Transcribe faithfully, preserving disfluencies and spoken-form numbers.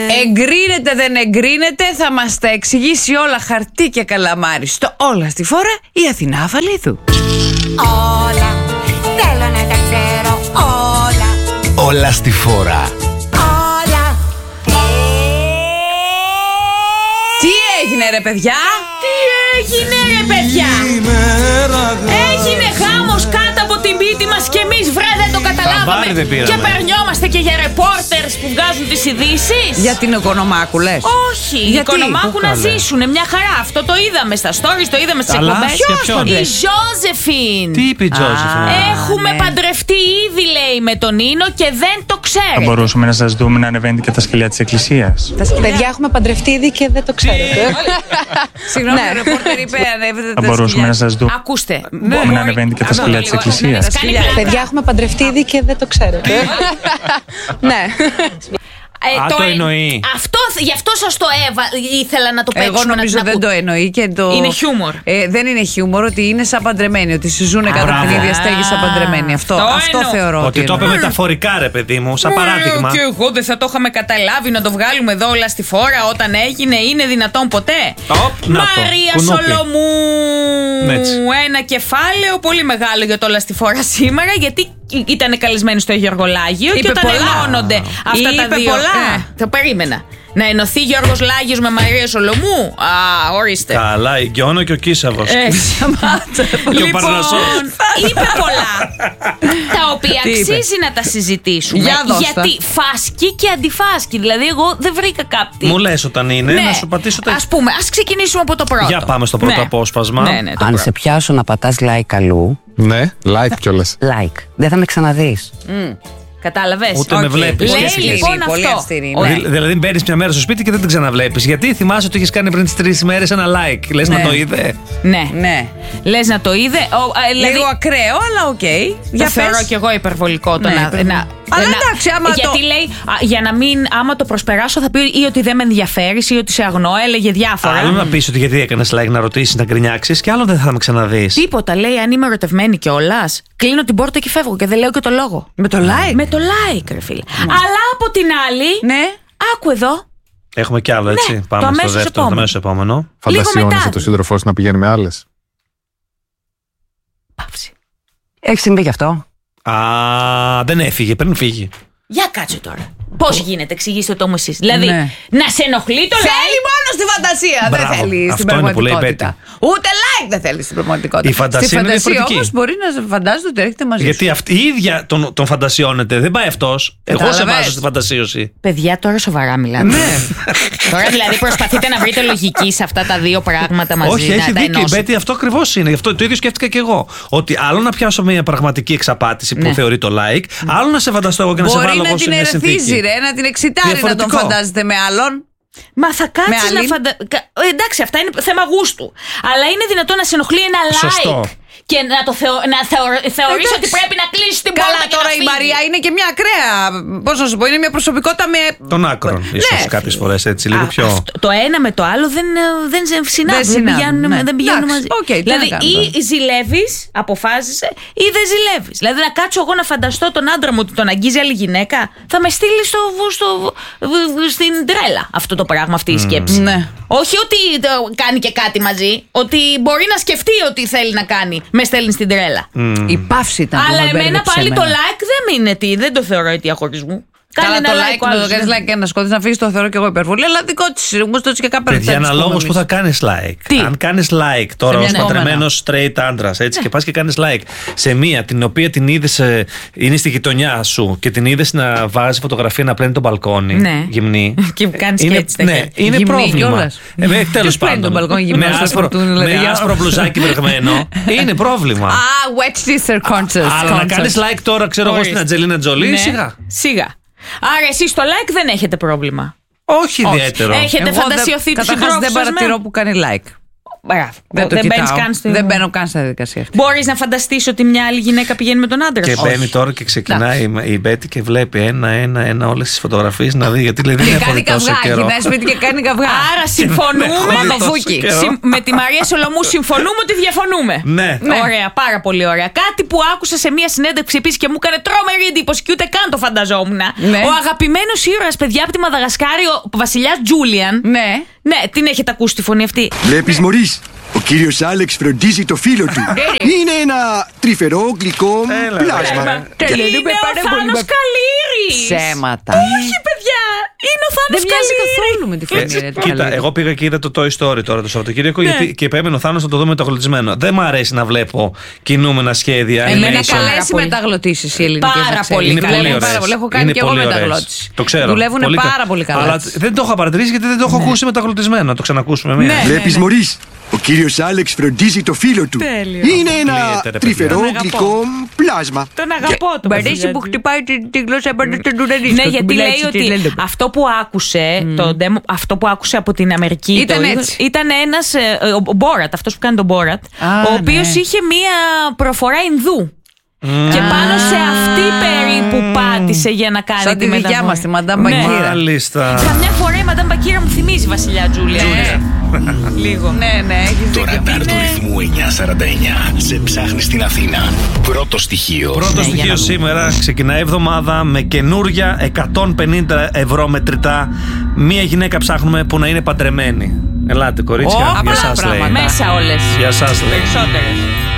Εγκρίνεται, δεν εγκρίνεται, θα μας τα εξηγήσει όλα χαρτί και καλαμάρι. Στο Όλα στη Φόρα η Αθηνά Αφαλίδου. Όλα, θέλω να τα ξέρω όλα. Όλα στη Φόρα. Όλα. Τι έγινε ρε παιδιά? Τι έγινε ρε παιδιά? Έγινε χάμος κάτω από την πίτη μας και εμείς βρε δεν το καταλάβαμε. Και περνιόμαστε και για ρεπόρτερς που βγάζουν τις ειδήσεις. Για την Οικονομάκου λες? Όχι, η γιατί? Οικονομάκου να ζήσουνε μια χαρά. Αυτό το είδαμε στα stories, το είδαμε στις εκπομπές. Η Ζώζεφιν. Τι είπε η Ζώζεφιν? Έχουμε ναι. παντρευτεί ήδη λέει με τον Ίνο και δεν το ξέρετε. Θα μπορούσαμε να σας δούμε να ανεβαίνετε και τα σκυλιά της εκκλησίας? Παιδιά, έχουμε παντρευτεί ήδη και δεν το ξέρετε. Συγγνώμη, ο ρεπόρτερ είπε ανέβετε τα Θα μπορούσαμε να σας δούμε Ακούστε. να ανεβαίνετε και τα σκυλιά της εκκλησίας? Παιδιά, έχουμε παντρευτεί ήδη και δεν το ξέρετε. Ναι. Ε, Α, το, το ε, εννοεί. Αυτό, γι' αυτό σας το έβα, ήθελα να το παίξουμε. Εγώ νομίζω να, να δεν το εννοεί και το... Είναι χιούμορ. Ε, δεν είναι χιούμορ, ότι είναι σαν παντρεμένοι. Ότι συζούν κάτω από την ίδια στέγη σαν παντρεμένοι. Αυτό, το αυτό εννοώ. θεωρώ. Ότι το είπε μεταφορικά ρε παιδί μου, σαν παράδειγμα. Ε, και εγώ δεν θα το είχαμε καταλάβει να το βγάλουμε εδώ Όλα στη Φόρα όταν έγινε. Είναι δυνατόν ποτέ? Οπ, να το, Μαρία κουνούπι. Σολομού. Έτσι. Ένα κεφάλαιο πολύ μεγάλο για το Όλα στη Φόρα σήμερα, γιατί ήταν καλεσμένοι στο Γεωργολάγιο. Είπε Και όταν πολλά. ενώνονται αυτά Είπε τα δύο. πολλά. Ε, το περίμενα. Να ενωθεί Γιώργος Λάγιος με Μαρία Σολομού. Α, ορίστε. Καλά, η Γκιόνο και ο Κίσαβος. Ε, Και ο Παρνασσός. είπε πολλά τα οποία Τι είπε? αξίζει να τα συζητήσουμε. Για δώσ' τα. Γιατί φάσκει και αντιφάσκει. Δηλαδή, εγώ δεν βρήκα κάτι. Μου λες όταν είναι, να σου πατήσω τα. Ας πούμε, ας ξεκινήσουμε από το πρώτο. Για πάμε στο πρώτο Ναι. απόσπασμα. Ναι, ναι, το Αν πρώτο. σε πιάσω να πατάς like αλλού, Ναι, like κιόλας. like, δεν θα με ξαναδείς. Κατάλαβες. Ούτε με Οκ. βλέπεις. Λέει Πολύ λοιπόν πολύ αυτό. αυστηρή, Ωραία. ναι. Δηλαδή μπαίνεις μια μέρα στο σπίτι και δεν την ξαναβλέπεις. Γιατί θυμάσαι ότι έχεις κάνει πριν τις τρεις ημέρες ένα like. Λες Ναι. να το είδε. Ναι. Ναι. Λες να το είδε. Ο, α, δηλαδή, Λίγο ακραίο, αλλά οκ. το Για θεωρώ πες. κι εγώ υπερβολικό το Ναι, να, υπερβολικό. να- Αλλά να- εντάξει, άμα γιατί το- λέει, α, για να μην, άμα το προσπεράσω θα πει ή ότι δεν με ενδιαφέρεις ή ότι σε αγνώ, έλεγε διάφορα. Άλλο να πεις ότι γιατί έκανες like να ρωτήσεις, να γκρινιάξεις, και άλλο δεν θα με ξαναδείς. Τίποτα, λέει, αν είμαι ερωτευμένη κιόλας, κλείνω την πόρτα και φεύγω και δεν λέω και το λόγο. Με το like. Με το like, ρε φίλε. Αλλά από την άλλη, Ναι. άκου εδώ. Έχουμε κι άλλο, έτσι. Ναι, Πάμε το στο αμέσως δεύτερο, το επόμενο. αμέσως επόμενο. Φαντασιώνεσαι μετά. το σύντροφό σου να πηγαίνει με άλλες? Παύση. Έχει συμβεί γι' αυτό? Α, δεν έφυγε, πριν φύγει. Για κάτσε τώρα. Πώς γίνεται, εξηγήστε το μου εσείς. Δηλαδή, Ναι. να σε ενοχλεί το Θέλει like. μόνο στη φαντασία. Μπράβο. Δεν θέλει στην Αυτό είναι που λέει η πραγματικότητα. Ούτε like δεν θέλει στην πραγματικότητα. Η φαντασία στη είναι φαντασία διαφορετική. όμως μπορεί να φαντάζεται ότι έρχεται μαζί Γιατί σου. αυτή η ίδια τον, τον φαντασιώνεται, δεν πάει αυτός. Εγώ σε Κατάλαβες. βάζω στη φαντασίωση. Παιδιά, τώρα σοβαρά μιλάτε. Ναι. Τώρα δηλαδή προσπαθείτε να βρείτε λογική σε αυτά τα δύο πράγματα μαζί. Όχι, να έχει τα δίκιο. Η ενώσετε. Μπέτη, αυτό ακριβώς είναι. Γι' αυτό το ίδιο σκέφτηκα και εγώ. Ότι άλλο να πιάσω μια πραγματική εξαπάτηση που Ναι. θεωρεί το like, άλλο να σε φανταστώ εγώ και να σε Μπορεί βάλω να εγώ σε την μια ερεθίζει, συνθήκη. ρε, να την εξητάρει, να τον Διαφορετικό. φαντάζεται με άλλον. Μα θα κάτσεις Με να άλλη. φαντα... κα- ε, Εντάξει, αυτά είναι θέμα γούστου. Αλλά είναι δυνατόν να σε ενοχλεί ένα like. Σωστό. Και να, το θεω... να θεω- θεωρείς Εντάξει. ότι πρέπει να κλείσεις την Καλά, πόρτα και τώρα να η φύγεις. Μαρία είναι και μια ακραία. Πώς να σου πω, είναι μια προσωπικότητα με. Των άκρων, ίσως Ναι, κάποιες φίλε. φορές έτσι, λίγο Α, πιο. αυτό- το ένα με το άλλο δεν, ε, δεν σε συνάδουν. Δεν, συνάδουν, πηγαίνουν, ναι. δεν πηγαίνουν Εντάξει, μαζί. οκ, τι να δηλαδή, κάνουμε ή ζηλεύεις, αποφάσισε, ή δεν ζηλεύεις. Δηλαδή, να κάτσω εγώ να φανταστώ τον άντρα μου ότι τον αγγίζει άλλη γυναίκα, θα με στείλει στο, στο, στην τρέλα αυτό το πράγμα, αυτή η σκέψη. Ναι. Όχι ότι το κάνει και κάτι μαζί, ότι μπορεί να σκεφτεί ότι θέλει να κάνει. Με στέλνει στην τρέλα. Η παύση ήταν. που Αλλά με εμένα μπέρδεψε πάλι το εμένα. like δεν είναι τι, δεν το θεωρώ αιτία χωρισμού. Καλά, Κάνε το ένα like, ο να το άλλος, κάνει ναι. like και να σκοτώσει να φύγει, το θεωρώ και εγώ υπερβολή. Αλλά δικό τη. Όμω το έτσι και κάπου Παιδιά, αναλόγω που θα κάνει like. Τι? Αν κάνει like τώρα μια ω επόμενα. παντρεμένο straight άντρα, έτσι, και πα και κάνει like σε μία την οποία την είδε, είναι στη γειτονιά σου και την είδε να βάζει φωτογραφία να πλένει το μπαλκόνι. Ναι. Γυμνή. Και κάνεις και είναι, έτσι τα ναι, χέρια. είναι Γυμνή πρόβλημα. κιόλας. Ε, Τέλο Ποιος πλένει πάντων. τον μπαλκόνι γυμνό με στο άσπρο, φορτούνι, δηλαδή, με για- άσπρο μπλουζάκι βρεγμένο. Είναι πρόβλημα. Α, wet sister concert. Αλλά να κάνει like τώρα, ξέρω εγώ, Ορίστε. στην Αντζελίνα Τζολί, Ναι. σιγά. Σιγά. Άρα εσείς στο like δεν έχετε πρόβλημα. Όχι ιδιαίτερο. Έχετε φαντασιωθεί τους Καταρχάς συντρόφους δεν σας παρατηρώ με? που κάνει like. Μπράβο. Δεν, το δεν κοιτάω. μπαίνεις καν στο... Δεν μπαίνω καν στη διαδικασία αυτή. Μπορείς να φανταστείς ότι μια άλλη γυναίκα πηγαίνει με τον άντρα Και σου? μπαίνει τώρα και ξεκινάει η Μπέτη και βλέπει ένα-ένα-ένα όλες τις φωτογραφίες να δει. Γιατί λέει δεν Και έχω κάνει δει τόσο καυγά. καιρό. Γυρνάει σπίτι και κάνει καυγά. Άρα συμφωνούμε. Μαδοβούκι. Συμ- με τη Μαρία Σολομού συμφωνούμε ότι διαφωνούμε. Ναι. Ωραία, πάρα πολύ ωραία. Κάτι που άκουσα σε μια συνέντευξη επίσης και μου έκανε τρομερή εντύπωση και ούτε καν το φανταζόμουν. Ναι. Ο αγαπημένος ήρωας, παιδιά, από τη Μαδαγασκάρη, ο βασιλιάς Τζούλιαν. Ναι. Ναι, την έχετε ακούσει τη φωνή αυτή? Βλέπεις, Μωρίς, ο κύριος Άλεξ φροντίζει το φίλο του. Είναι ένα τρυφερό γλυκό πλάσμα. Είναι ο Θάνος Καλύρης. Ψέματα. Όχι, παιδιά, είναι ο Θάνος Δεν μοιάζει Καλύρης. καθόλου με τη φωνή. Έτσι, ρε, το κοίτα, καλή. εγώ πήγα και είδα το Toy Story τώρα το Σαββατοκύριακο Ναι. γιατί και επέμενε ο Θάνος να το δούμε μεταγλωτισμένο. Δεν μου αρέσει να βλέπω κινούμενα σχέδια. Εμένα animation. καλές οι πολύ. μεταγλωτήσεις οι ελληνικές. Πάρα να ξέρεις. πολύ Είναι καλές. πολύ Δουλεύουν ωραίες. πάρα πολύ. Έχω κάνει Είναι και εγώ πολύ ωραίες. μεταγλώτηση. Το ξέρω. Δουλεύουν Πολύ κα- πάρα πολύ καλά. Αλλά δεν το έχω παρατηρήσει γιατί δεν το έχω ακούσει μεταγλωτισμένο. Να το ξανακούσουμε μία. Ναι. Βλέπεις, Μωρίς, ο κύριος Άλεξ φροντίζει το φίλο του. Τέλειο. Είναι ένα Αποκλείεται, ρε, τρυφερό παιδιά. Τον αγαπώ. γλυκό πλάσμα. Τον αγαπώ τον Μ' αρέσει βασιλιά που του. χτυπάει τη- τη γλώσσα πάνω στον ουρανίσκο. Ναι, και γιατί μιλάει λέει έτσι, ότι τι λένε. αυτό που άκουσε, το demo, αυτό που άκουσε από την Αμερική Ήταν το, έτσι. ήταν ένας, ε, ο ο Μπόρατ, αυτός που κάνει τον Μπόρατ, Α, ο οποίος ναι. είχε μία προφορά Ινδού. Και πάνω σε αυτή περίπου πάτησε για να κάνει Σαν τη τη δικιά μεταφορά. μας, τη Μαντάμ Ναι. Μπακύρα. Μάλιστα. Καμιά φορά η Μαντάμ Μπακύρα μου θυμίζει βασιλιά Τζούλια. Ναι. Λίγο. Ναι, ναι, έχεις Το δίκιο. ραντάρ του ρυθμού εννιακόσια σαράντα εννιά σε ψάχνει στην Αθήνα. Πρώτο στοιχείο. Πρώτο Ναι, για στοιχείο να δούμε. σήμερα ξεκινάει η εβδομάδα με καινούρια εκατόν πενήντα ευρώ μετρητά. Μία γυναίκα ψάχνουμε που να είναι παντρεμένη. Ελάτε, κορίτσια. Ω, για απλά σας λέει. πράγματα. Μέσα όλες. Για σας λέει. Περισσότερες.